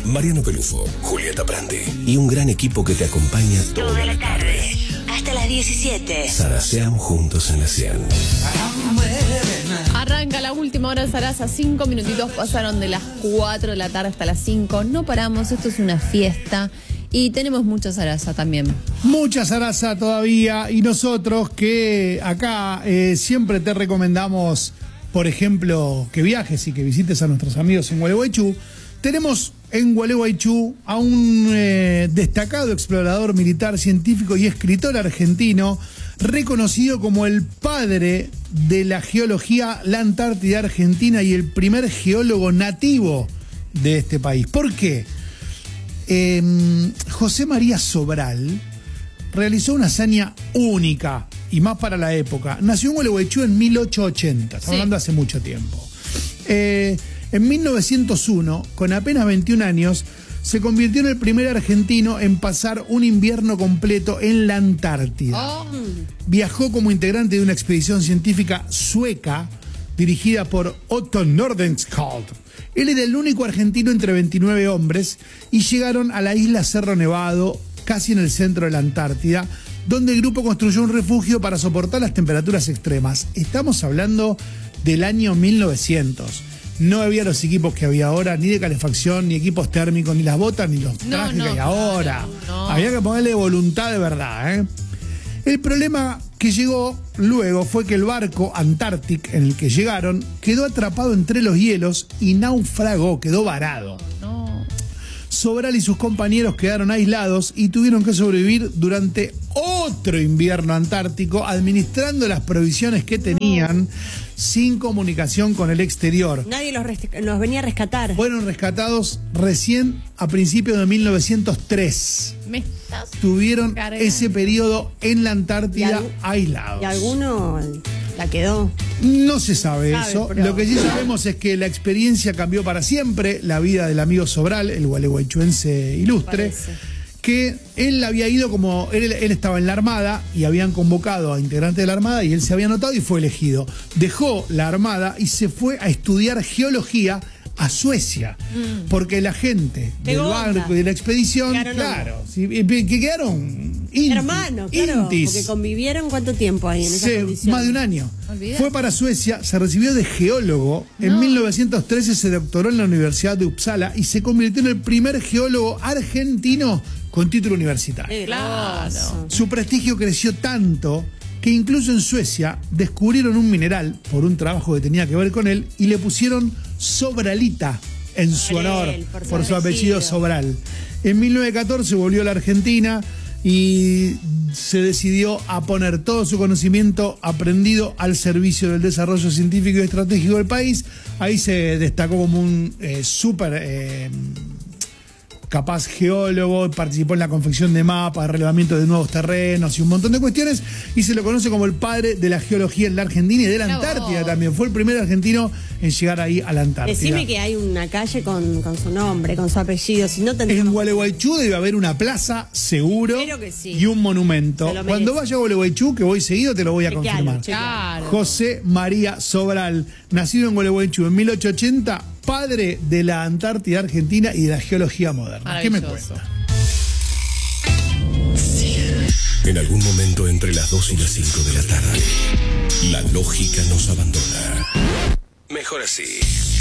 Mariano Pelufo, Julieta Prandi y un gran equipo que te acompaña toda la tarde. Hasta las 17. Zaraseamos juntos en la 100. Arranca la última hora de Sarasa, 5 minutitos pasaron de las 4 de la tarde hasta las 5. No paramos, esto es una fiesta y tenemos mucha Sarasa también. Mucha Sarasa todavía, y nosotros que acá siempre te recomendamos, por ejemplo, que viajes y que visites a nuestros amigos en Gualeguaychú. Tenemos en Gualeguaychú a un destacado explorador militar, científico y escritor argentino, reconocido como el padre de la geología, la Antártida Argentina, y el primer geólogo nativo de este país. ¿Por qué? José María Sobral realizó una hazaña única, y más para la época. Nació en Gualeguaychú en 1880, estamos hablando hace mucho tiempo. En 1901, con apenas 21 años, se convirtió en el primer argentino en pasar un invierno completo en la Antártida. Viajó como integrante de una expedición científica sueca dirigida por Otto Nordenskjöld. Él era el único argentino entre 29 hombres y llegaron a la isla Cerro Nevado, casi en el centro de la Antártida, donde el grupo construyó un refugio para soportar las temperaturas extremas. Estamos hablando del año 1900. No había los equipos que había ahora, ni de calefacción, ni equipos térmicos, ni las botas, ni los trajes que hay ahora. Había que ponerle voluntad de verdad, ¿eh? El problema que llegó luego fue que el barco Antarctic en el que llegaron quedó atrapado entre los hielos y naufragó, quedó varado. Sobral y sus compañeros quedaron aislados y tuvieron que sobrevivir durante otro invierno antártico, administrando las provisiones que tenían, sin comunicación con el exterior. Nadie los venía a rescatar. Fueron rescatados recién a principios de 1903. Tuvieron ese periodo en la Antártida aislados. ¿Y alguno la quedó? No se sabe eso. Pero lo que sí sabemos es que la experiencia cambió para siempre la vida del amigo Sobral, el gualeguaychuense ilustre, que él había ido como... Él estaba en la Armada y habían convocado a integrantes de la Armada y él se había anotado y fue elegido. Dejó la Armada y se fue a estudiar geología a Suecia, porque la gente del barco y de la expedición, que quedaron hermanos, porque convivieron ¿cuánto tiempo ahí en esa condición? Más de un año. Fue para Suecia, se recibió de geólogo, en 1913 se doctoró en la Universidad de Uppsala y se convirtió en el primer geólogo argentino con título universitario. Su prestigio creció tanto que incluso en Suecia descubrieron un mineral por un trabajo que tenía que ver con él y le pusieron Sobralita en su honor, por su apellido Sobral. En 1914 volvió a la Argentina y se decidió a poner todo su conocimiento aprendido al servicio del desarrollo científico y estratégico del país. Ahí se destacó como un súper capaz geólogo, participó en la confección de mapas, relevamiento de nuevos terrenos y un montón de cuestiones, y se lo conoce como el padre de la geología en la Argentina y de la Antártida también. Fue el primer argentino en llegar ahí a la Antártida. Decime que hay una calle con su nombre, con su apellido, si no tendríamos... En Gualeguaychú debe haber una plaza, seguro, y un monumento. Cuando vaya a Gualeguaychú, que voy seguido, te lo voy a confirmar. José María Sobral, nacido en Gualeguaychú en 1880, padre de la Antártida Argentina y de la geología moderna. ¿Qué me cuenta? En algún momento entre las 2 y las 5 de la tarde, la lógica nos abandona. Mejor así.